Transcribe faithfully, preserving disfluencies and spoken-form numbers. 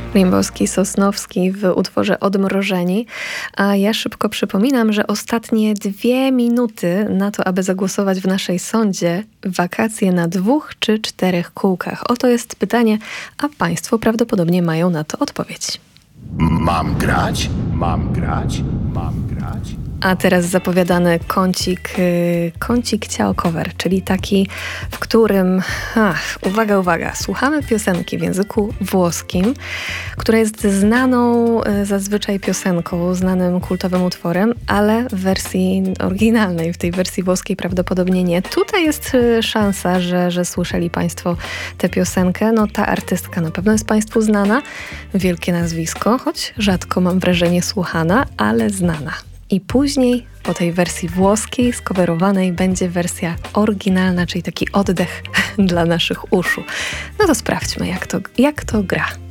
Rimboski, Sosnowski w utworze Odmrożeni, a ja szybko przypominam, że ostatnie dwie minuty na to, aby zagłosować w naszej sądzie, wakacje na dwóch czy czterech kółkach. Oto jest pytanie, a Państwo prawdopodobnie mają na to odpowiedź. Mam grać? Mam grać? Mam grać? A teraz zapowiadany kącik, kącik ciao cover, czyli taki, w którym, ach, uwaga, uwaga, słuchamy piosenki w języku włoskim, która jest znaną zazwyczaj piosenką, znanym kultowym utworem, ale w wersji oryginalnej, w tej wersji włoskiej prawdopodobnie nie. Tutaj jest szansa, że, że słyszeli Państwo tę piosenkę. No ta artystka na pewno jest Państwu znana, wielkie nazwisko, choć rzadko mam wrażenie słuchana, ale znana. I później po tej wersji włoskiej, skowerowanej, będzie wersja oryginalna, czyli taki oddech dla naszych uszu. No to sprawdźmy, jak to, jak to gra.